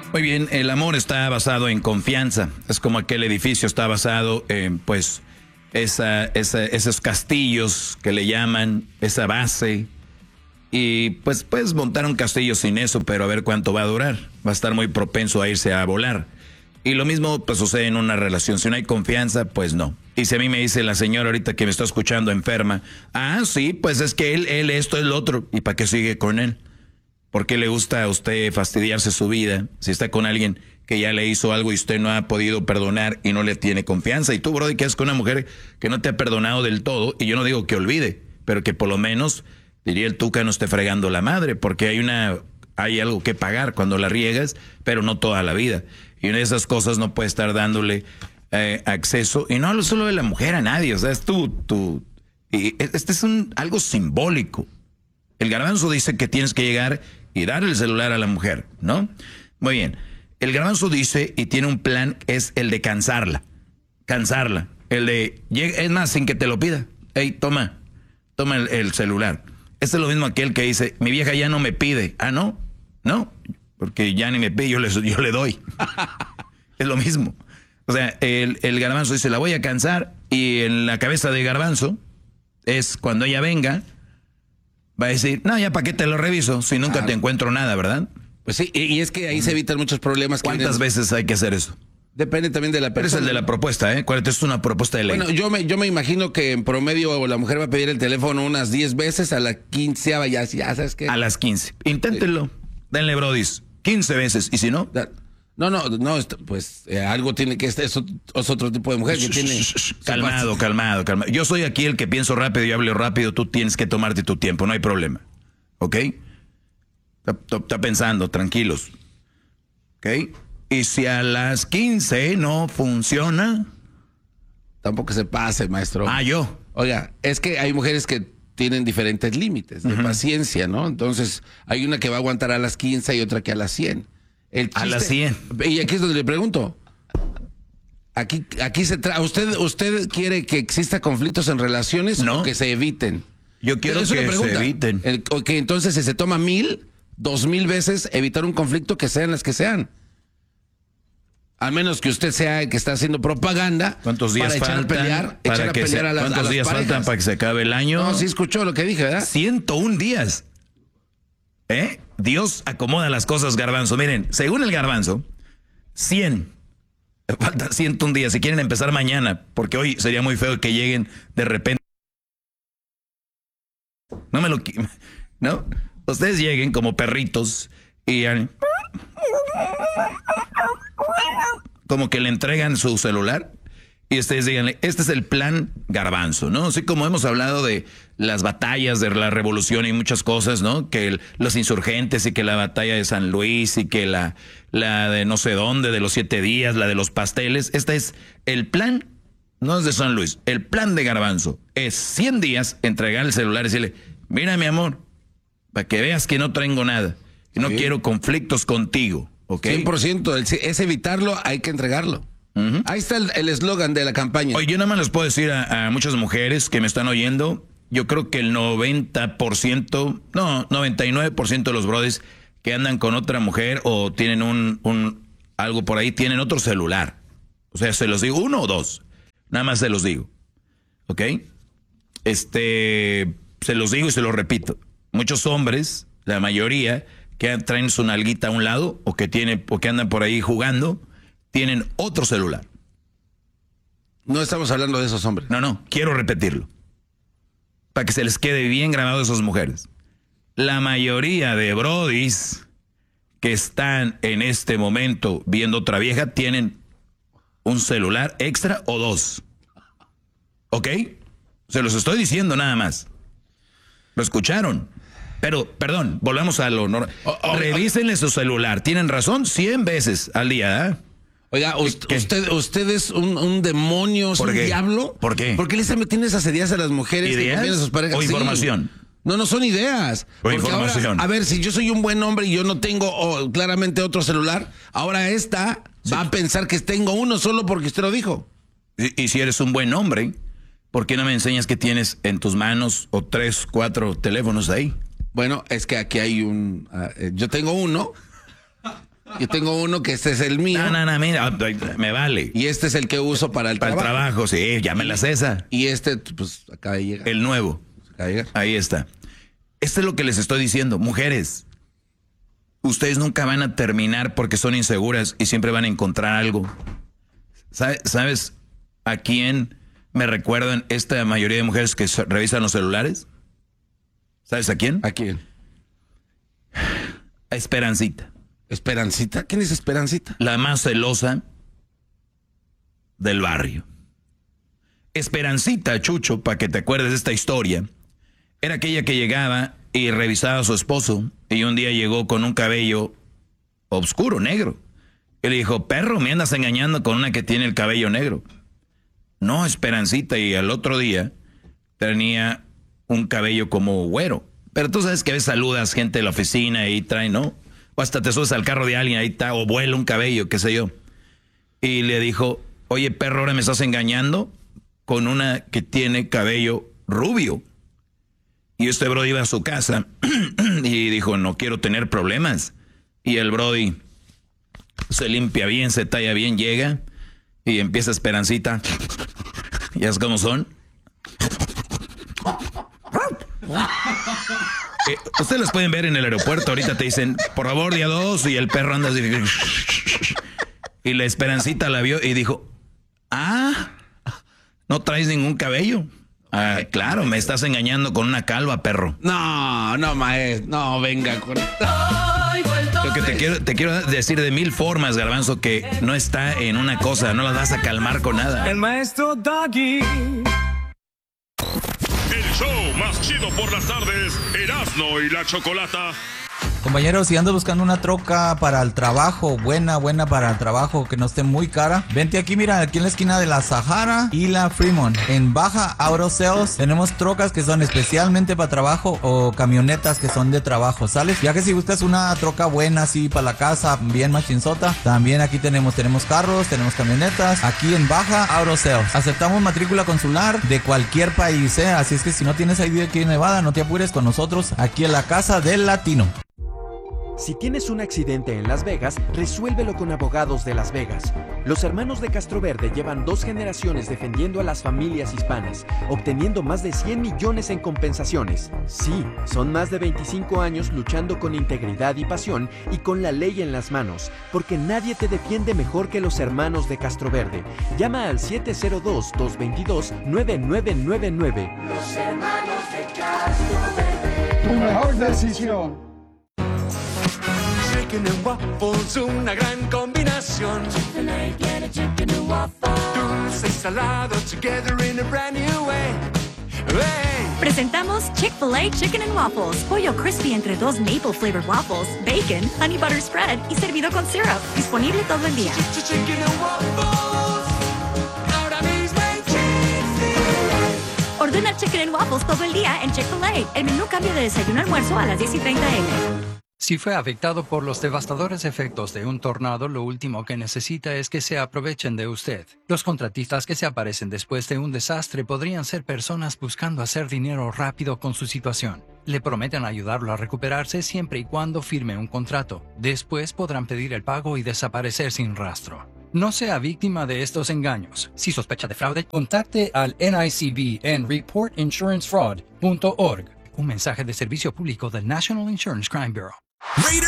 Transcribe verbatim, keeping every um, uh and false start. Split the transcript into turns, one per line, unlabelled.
Muy bien, el amor está basado en confianza. Es como aquel edificio está basado en, pues, esa, esa, esos castillos que le llaman, esa base. Y pues puedes montar un castillo sin eso, pero a ver cuánto va a durar. Va a estar muy propenso a irse a volar. Y lo mismo pues sucede en una relación. Si no hay confianza, pues no. Y si a mí me dice la señora ahorita que me está escuchando enferma, ah, sí, pues es que él, él, esto, el otro. ¿Y para qué sigue con él? ¿Por qué le gusta a usted fastidiarse su vida si está con alguien que ya le hizo algo y usted no ha podido perdonar y no le tiene confianza? Y tú, brody, que es con una mujer que no te ha perdonado del todo, y yo no digo que olvide, pero que por lo menos, diría el Tuca, no esté fregando la madre, porque hay una, hay algo que pagar cuando la riegas, pero no toda la vida. Y una de esas cosas no puede estar dándole eh, acceso, y no hablo solo de la mujer a nadie, o sea, es tú, tú, y este es un, algo simbólico. El garbanzo dice que tienes que llegar y dar el celular a la mujer, ¿no? Muy bien. El garbanzo dice y tiene un plan, es el de cansarla. Cansarla. El de, es más, sin que te lo pida. Ey, toma, toma el, el celular. Este es lo mismo aquel que dice, mi vieja ya no me pide. Ah, ¿no? No, porque ya ni me pide, yo le, yo le doy. Es lo mismo. O sea, el, el garbanzo dice, la voy a cansar, y en la cabeza de garbanzo es cuando ella venga, va a decir, no, ya para qué te lo reviso si nunca claro. te encuentro nada, ¿verdad?
Pues sí, y es que ahí se evitan muchos problemas.
¿Cuántas
vienen...
veces hay que hacer eso?
Depende también de la persona.
Pero es el de la propuesta, ¿eh? ¿Cuál es una propuesta de ley?
Bueno, yo me, yo me imagino que en promedio la mujer va a pedir el teléfono unas diez veces, a la quinceava ya, ya ¿sabes qué?
A las quince. Inténtenlo. Sí. Denle brodis. quince veces. ¿Y si no?
No, no, no, pues eh, algo tiene que estar, es, es otro tipo de mujer que tiene...
Calmado, calmado, calmado. Yo soy aquí el que pienso rápido y hablo rápido, tú tienes que tomarte tu tiempo, no hay problema. ¿Ok? Está, está pensando, tranquilos. ¿Ok? Y si a las quince no funciona...
Tampoco se pase, maestro.
Ah, yo.
Oiga, es que hay mujeres que tienen diferentes límites de uh-huh. paciencia, ¿no? Entonces, hay una que va a aguantar a las quince y otra que a las cien. El chiste,
a las cien.
Y aquí es donde le pregunto. Aquí, aquí se trata. ¿Usted, ¿Usted quiere que exista conflictos en relaciones
no.
o que se eviten?
Yo quiero que se eviten.
El, que entonces si se toma mil, dos mil veces evitar un conflicto, que sean las que sean. A menos que usted sea el que está haciendo propaganda.
¿Cuántos días
para
faltan?
Echar a pelear,
para
echar a
que
pelear
se,
a las,
¿Cuántos
a las
días
parejas?
faltan para que se acabe el año?
No, sí escuchó lo que dije, ¿verdad?
ciento un días. ¿Eh? Dios acomoda las cosas, garbanzo. Miren, según el garbanzo, cien. Faltan ciento un días. Si quieren empezar mañana, porque hoy sería muy feo que lleguen de repente. No me lo... ¿No? Ustedes lleguen como perritos y... como que le entregan su celular y ustedes digan, este es el plan garbanzo, ¿no? Así como hemos hablado de las batallas de la revolución y muchas cosas, ¿no? Que el, los insurgentes y que la batalla de San Luis y que la, la de no sé dónde, de los siete días, la de los pasteles. Este es el plan, no es de San Luis, el plan de garbanzo. Es cien días entregar el celular y decirle, mira mi amor, para que veas que no tengo nada, que no sí. quiero conflictos contigo, ¿ok?
cien por ciento, es evitarlo, hay que entregarlo. Uh-huh. Ahí está el eslogan de la campaña.
Oye, yo nada más les puedo decir a, a muchas mujeres que me están oyendo, yo creo que el noventa por ciento, no, noventa y nueve por ciento de los brodis que andan con otra mujer o tienen un, un algo por ahí, tienen otro celular. O sea, se los digo, uno o dos. Nada más se los digo. ¿Ok? Este, se los digo y se los repito. Muchos hombres, la mayoría, que traen su nalguita a un lado o que tienen, o que andan por ahí jugando, tienen otro celular.
No estamos hablando de esos hombres.
No, no, quiero repetirlo. Para que se les quede bien grabado a esas mujeres. La mayoría de brodis que están en este momento viendo otra vieja tienen un celular extra o dos. ¿Ok? Se los estoy diciendo nada más. ¿Lo escucharon? Pero, perdón, volvamos a lo normal. Oh, oh, Revísenle oh. su celular. Tienen razón cien veces al día, ¿eh?
Oiga, usted, usted, usted es un, un demonio, es un
qué?
diablo.
¿Por qué?
¿Por qué le está metiendo esas ideas a las mujeres?
¿Ideas
que a sus parejas?
o información?
Sí. No, no son ideas.
O información.
Ahora, a ver, si yo soy un buen hombre y yo no tengo oh, claramente otro celular, ahora esta sí. va a pensar que tengo uno solo porque usted lo dijo.
Y, y si eres un buen hombre, ¿por qué no me enseñas que tienes en tus manos o tres, cuatro teléfonos ahí?
Bueno, es que aquí hay un... Uh, yo tengo uno Yo tengo uno que este es el mío.
No, no, no, mira, me vale.
Y este es el que uso para el
para
trabajo.
Para el trabajo, sí, ya me la cesa.
Y este, pues, acaba de llegar.
El nuevo.
Acaba de llegar.
Ahí está. Esto es lo que les estoy diciendo. Mujeres, ustedes nunca van a terminar porque son inseguras y siempre van a encontrar algo. ¿Sabes, ¿Sabes a quién me recuerdan esta mayoría de mujeres que revisan los celulares? ¿Sabes a quién?
¿A quién?
A Esperancita.
¿Esperancita? ¿Quién es Esperancita?
La más celosa del barrio. Esperancita, Chucho, para que te acuerdes de esta historia, era aquella que llegaba y revisaba a su esposo y un día llegó con un cabello oscuro, negro. Y le dijo, perro, me andas engañando con una que tiene el cabello negro. No, Esperancita, y al otro día tenía un cabello como güero. Pero tú sabes que a veces saludas gente de la oficina y trae, ¿no? O hasta te subes al carro de alguien, ahí está, o vuela un cabello, qué sé yo. Y le dijo, oye, perro, ahora me estás engañando con una que tiene cabello rubio. Y este brody iba a su casa y dijo, no quiero tener problemas. Y el brody se limpia bien, se talla bien, llega y empieza Esperancita. ¿Ya es como son? Eh, ustedes las pueden ver en el aeropuerto. Ahorita te dicen, por favor, día dos. Y el perro anda así. Y la Esperancita la vio y dijo, ah, no traes ningún cabello. Ah, claro, me estás engañando con una calva, perro.
No, no, maestro. No, venga con...
Lo que te quiero, te quiero decir de mil formas, Garbanzo, que no está en una cosa, no la vas a calmar con nada.
El maestro Doggy.
El show más chido por las tardes, Erasmo y la Chocolata.
Compañeros, si andas buscando una troca para el trabajo, buena, buena para el trabajo, que no esté muy cara, vente aquí, mira, aquí en la esquina de la Sahara y la Fremont. En Baja Auto Sales tenemos trocas que son especialmente para trabajo o camionetas que son de trabajo, ¿sales? Ya que si buscas una troca buena así para la casa, bien machinzota, también aquí tenemos, tenemos carros, tenemos camionetas, aquí en Baja Auto Sales. Aceptamos matrícula consular de cualquier país, ¿eh? Así es que si no tienes I D aquí en Nevada, no te apures con nosotros aquí en la Casa del Latino.
Si tienes un accidente en Las Vegas, resuélvelo con Abogados de Las Vegas. Los hermanos de Castroverde llevan dos generaciones defendiendo a las familias hispanas, obteniendo más de cien millones en compensaciones. Sí, son más de veinticinco años luchando con integridad y pasión y con la ley en las manos, porque nadie te defiende mejor que los hermanos de Castroverde. Llama al siete cero dos, dos dos dos, nueve nueve nueve nueve.
Los hermanos de Castroverde. Tu mejor decisión.
Chicken and waffles, una gran combinación.
Chick-fil-A, get a chicken and waffle.
Dulce y salado together in a brand new way. Hey.
Presentamos Chick-fil-A Chicken and Waffles. Pollo crispy entre dos maple flavored waffles, bacon, honey butter spread y servido con syrup. Disponible todo el día.
Chicken and waffles. Ahora mismo en Chick-fil-A.
Ordena Chicken and Waffles todo el día en Chick-fil-A. El menú cambia de desayuno a almuerzo a las diez y treinta eme.
Si fue afectado por los devastadores efectos de un tornado, lo último que necesita es que se aprovechen de usted. Los contratistas que se aparecen después de un desastre podrían ser personas buscando hacer dinero rápido con su situación. Le prometen ayudarlo a recuperarse siempre y cuando firme un contrato. Después podrán pedir el pago y desaparecer sin rastro. No sea víctima de estos engaños. Si sospecha de fraude, contacte al N I C B en report insurance fraud punto org. Un mensaje de servicio público del National Insurance Crime Bureau.
Raiders